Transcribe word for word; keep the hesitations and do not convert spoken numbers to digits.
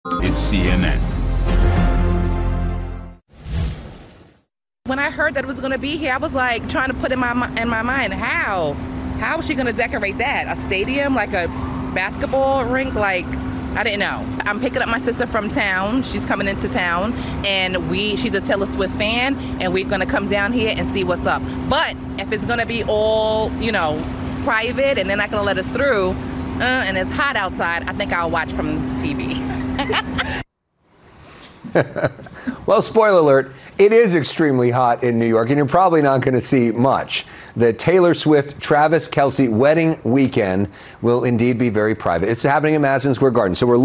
is C N N. When I heard that it was going to be here, I was like trying to put in my in my mind, how? How is she going to decorate that? A stadium, like a basketball rink? Like, I didn't know. I'm picking up my sister from town. She's coming into town, and we she's a Taylor Swift fan, and we're going to come down here and see what's up. But if it's going to be all, you know, private and they're not going to let us through, uh, and it's hot outside, I think I'll watch from T V. Well, spoiler alert, it is extremely hot in New York, and you're probably not going to see much. The Taylor Swift-Travis Kelce wedding weekend will indeed be very private. It's happening in Madison Square Garden. So we're